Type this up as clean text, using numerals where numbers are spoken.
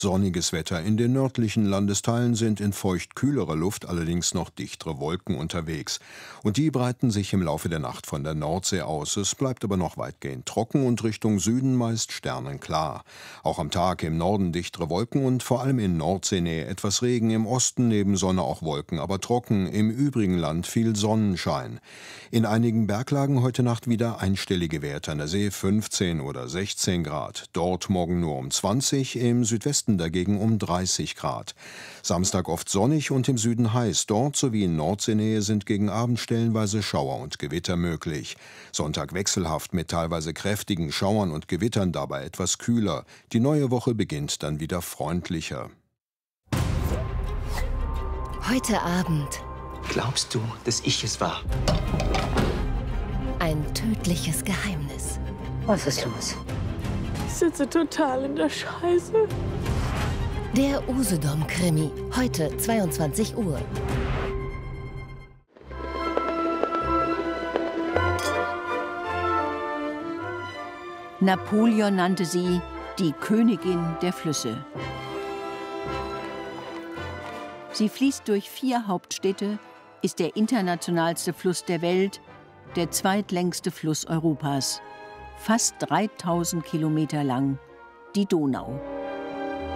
Sonniges Wetter. In den nördlichen Landesteilen sind in feucht-kühlerer Luft allerdings noch dichtere Wolken unterwegs. Und die breiten sich im Laufe der Nacht von der Nordsee aus. Es bleibt aber noch weitgehend trocken und Richtung Süden meist sternenklar. Auch am Tag im Norden dichtere Wolken und vor allem in Nordseenähe etwas Regen. Im Osten neben Sonne auch Wolken, aber trocken. Im übrigen Land viel Sonnenschein. In einigen Berglagen heute Nacht wieder einstellige Werte. An der See 15 oder 16 Grad. Dort morgen nur um 20, im Südwesten dagegen um 30 Grad. Samstag oft sonnig und im Süden heiß. Dort sowie in Nordseenähe sind gegen Abend stellenweise Schauer und Gewitter möglich. Sonntag wechselhaft mit teilweise kräftigen Schauern und Gewittern, dabei etwas kühler. Die neue Woche beginnt dann wieder freundlicher. Heute Abend. Glaubst du, dass ich es war? Ein tödliches Geheimnis. Was ist los? Ich sitze total in der Scheiße. Der Usedom-Krimi. Heute 22 Uhr. Napoleon nannte sie die Königin der Flüsse. Sie fließt durch 4 Hauptstädte, ist der internationalste Fluss der Welt, der zweitlängste Fluss Europas. Fast 3000 Kilometer lang, die Donau.